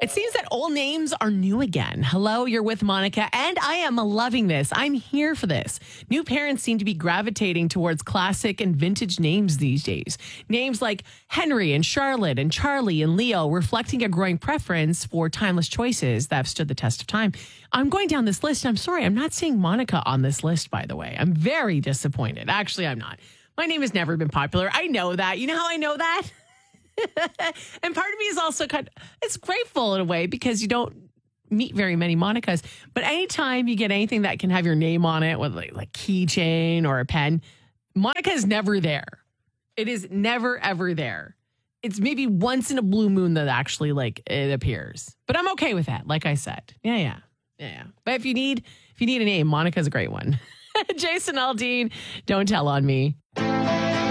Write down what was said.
It seems that old names are new again. Hello, you're with Monica, and I am loving this. I'm here for this. New parents seem to be gravitating towards classic and vintage names these days. Names like Henry and Charlotte and Charlie and Leo, reflecting a growing preference for timeless choices that have stood the test of time. I'm going down this list. I'm sorry, I'm not seeing Monica on this list, by the way. I'm very disappointed. Actually, I'm not. My name has never been popular. I know that. You know how I know that? And part of me is also it's grateful in a way because you don't meet very many Monicas. But anytime you get anything that can have your name on it, with like keychain or a pen, Monica is never there. It is never, ever there. It's maybe once in a blue moon that actually it appears. But I'm okay with that. Like I said. Yeah. But if you need a name, Monica's a great one. Jason Aldean, Don't Tell on Me.